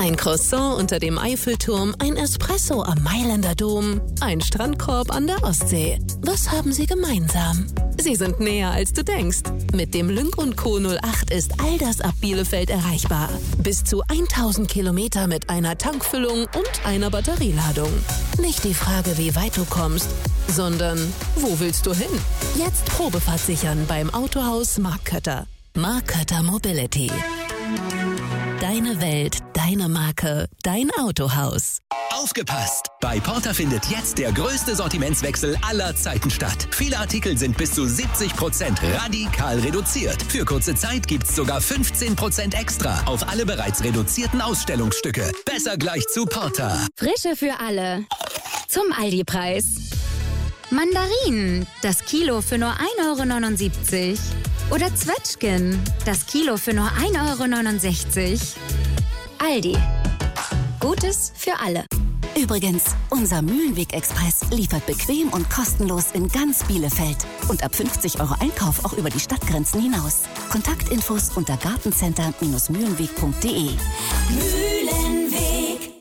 Ein Croissant unter dem Eiffelturm, ein Espresso am Mailänder Dom, ein Strandkorb an der Ostsee. Was haben sie gemeinsam? Sie sind näher, als du denkst. Mit dem Lynk & Co 08 ist all das ab Bielefeld erreichbar. Bis zu 1000 Kilometer mit einer Tankfüllung und einer Batterieladung. Nicht die Frage, wie weit du kommst, sondern wo willst du hin? Jetzt Probefahrt sichern beim Autohaus Mark Kötter. Mark Kötter Mobility. Deine Welt, deine Marke, dein Autohaus. Aufgepasst! Bei Porter findet jetzt der größte Sortimentswechsel aller Zeiten statt. Viele Artikel sind bis zu 70% radikal reduziert. Für kurze Zeit gibt's sogar 15% extra auf alle bereits reduzierten Ausstellungsstücke. Besser gleich zu Porter. Frische für alle. Zum Aldi-Preis. Mandarinen, das Kilo für nur 1,79 €. Oder Zwetschgen, das Kilo für nur 1,69 €. Aldi. Gutes für alle. Übrigens, unser Mühlenweg-Express liefert bequem und kostenlos in ganz Bielefeld. Und ab 50 € Einkauf auch über die Stadtgrenzen hinaus. Kontaktinfos unter gartencenter-mühlenweg.de. Mühlenweg.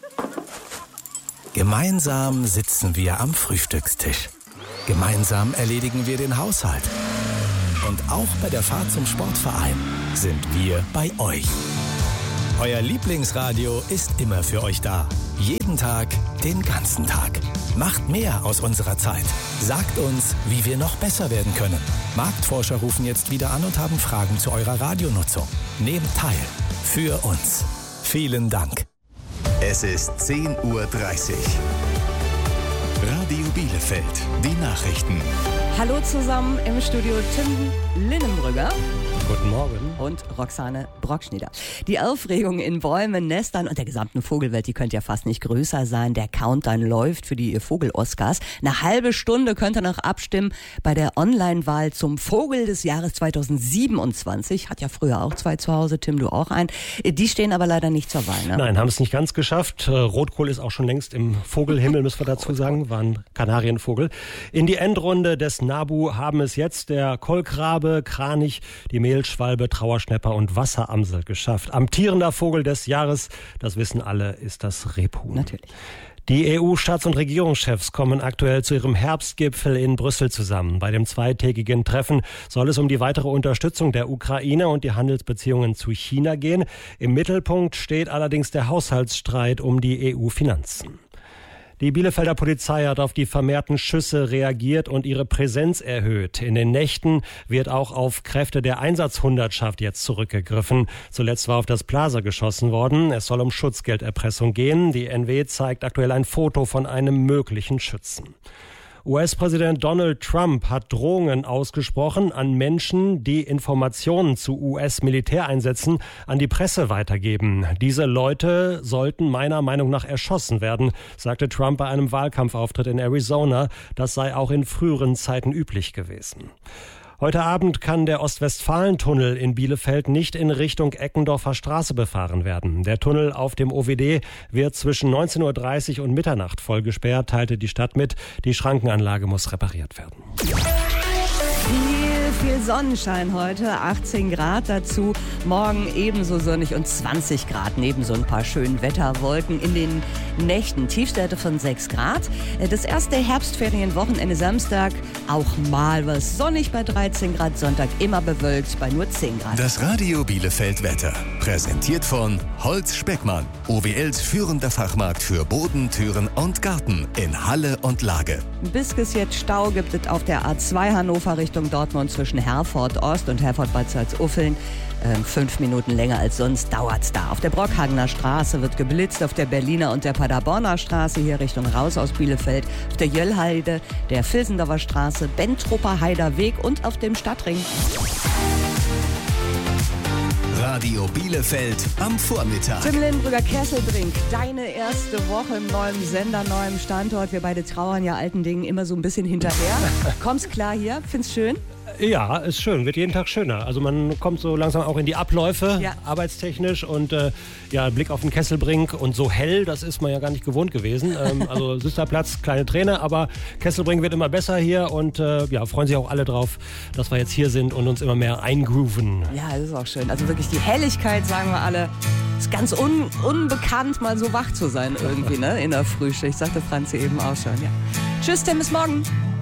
Gemeinsam sitzen wir am Frühstückstisch. Gemeinsam erledigen wir den Haushalt. Und auch bei der Fahrt zum Sportverein sind wir bei euch. Euer Lieblingsradio ist immer für euch da. Jeden Tag, den ganzen Tag. Macht mehr aus unserer Zeit. Sagt uns, wie wir noch besser werden können. Marktforscher rufen jetzt wieder an und haben Fragen zu eurer Radionutzung. Nehmt teil. Für uns. Vielen Dank. Es ist 10:30 Uhr. Radio Bielefeld, die Nachrichten. Hallo zusammen im Studio Tim Linnenbrügger. Guten Morgen. Und Roxane Brockschneider. Die Aufregung in Bäumen, Nestern und der gesamten Vogelwelt, die könnte ja fast nicht größer sein. Der Countdown läuft für die Vogel-Oscars. Eine halbe Stunde könnt ihr noch abstimmen bei der Online-Wahl zum Vogel des Jahres 2027. Hat ja früher auch zwei zu Hause, Tim, du auch einen. Die stehen aber leider nicht zur Wahl, ne? Nein, haben es nicht ganz geschafft. Rotkohl ist auch schon längst im Vogelhimmel, müssen wir dazu sagen. War ein Kanarienvogel. In die Endrunde des NABU haben es jetzt der Kolkrabe, Kranich, die Mehlschwalbe, Trauerschnäpper und Wasseramsel geschafft. Amtierender Vogel des Jahres, das wissen alle, ist das Rebhuhn. Natürlich. Die EU-Staats- und Regierungschefs kommen aktuell zu ihrem Herbstgipfel in Brüssel zusammen. Bei dem zweitägigen Treffen soll es um die weitere Unterstützung der Ukraine und die Handelsbeziehungen zu China gehen. Im Mittelpunkt steht allerdings der Haushaltsstreit um die EU-Finanzen. Die Bielefelder Polizei hat auf die vermehrten Schüsse reagiert und ihre Präsenz erhöht. In den Nächten wird auch auf Kräfte der Einsatzhundertschaft jetzt zurückgegriffen. Zuletzt war auf das Plaza geschossen worden. Es soll um Schutzgelderpressung gehen. Die NW zeigt aktuell ein Foto von einem möglichen Schützen. US-Präsident Donald Trump hat Drohungen ausgesprochen an Menschen, die Informationen zu US-Militäreinsätzen an die Presse weitergeben. Diese Leute sollten meiner Meinung nach erschossen werden, sagte Trump bei einem Wahlkampfauftritt in Arizona. Das sei auch in früheren Zeiten üblich gewesen. Heute Abend kann der Ostwestfalentunnel in Bielefeld nicht in Richtung Eckendorfer Straße befahren werden. Der Tunnel auf dem OWD wird zwischen 19:30 Uhr und Mitternacht vollgesperrt, teilte die Stadt mit. Die Schrankenanlage muss repariert werden. Viel Sonnenschein heute, 18 Grad dazu, morgen ebenso sonnig und 20 Grad, neben so ein paar schönen Wetterwolken in den Nächten. Tiefstwerte von 6 Grad. Das erste Herbstferienwochenende Samstag, auch mal was sonnig bei 13 Grad, Sonntag immer bewölkt bei nur 10 Grad. Das Radio Bielefeld Wetter, präsentiert von Holz Speckmann, OWLs führender Fachmarkt für Boden, Türen und Garten in Halle und Lage. Bis es jetzt Stau gibt es auf der A2 Hannover Richtung Dortmund zwischen Herford Ost und Herford Bad Salzuffeln. 5 Minuten länger als sonst dauert's da. Auf der Brockhagener Straße wird geblitzt, auf der Berliner und der Paderborner Straße hier Richtung raus aus Bielefeld, auf der Jöllhalde, der Vilsendorfer Straße, Bentrupper Heider Weg und auf dem Stadtring. Radio Bielefeld am Vormittag. Tim Linnenbrügger, Kesselbrink, deine erste Woche im neuen Sender, neuem Standort. Wir beide trauern ja alten Dingen immer so ein bisschen hinterher. Kommst klar hier? Find's schön? Ja, ist schön, wird jeden Tag schöner. Also man kommt so langsam auch in die Abläufe, ja, arbeitstechnisch und Blick auf den Kesselbrink und so hell, das ist man ja gar nicht gewohnt gewesen. Also Süsterplatz, kleine Träne, aber Kesselbrink wird immer besser hier und freuen sich auch alle drauf, dass wir jetzt hier sind und uns immer mehr eingrooven. Ja, das ist auch schön. Also wirklich die Helligkeit, sagen wir alle. ist ganz unbekannt, mal so wach zu sein irgendwie, ne? In der Frühschicht, sagte Franzi eben auch schon. Ja. Tschüss, Tim, bis morgen.